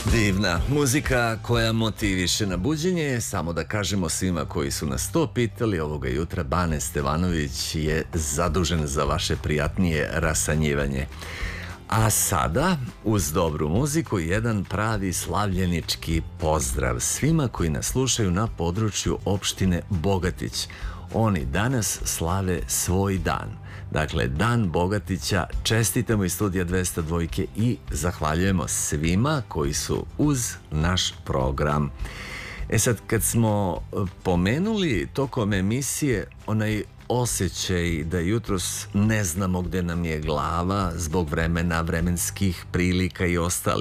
Divna muzika koja motiviše na buđenje. Samo da kažemo svima koji su nas to pitali, ovoga jutra Bane Stevanović je zadužen za vaše prijatnije rasanjivanje. A sada, uz dobru muziku, jedan pravi slavljenički pozdrav svima koji nas slušaju na području opštine Bogatić. Oni danas slave svoj dan. Dakle, Dan Bogatića. Čestitamo iz studija 202 i zahvaljujemo svima koji su uz naš program. E sad, kad smo pomenuli tokom emisije onaj osjećaj da jutros ne znamo gde nam je glava zbog vremena, vremenskih prilika i ostali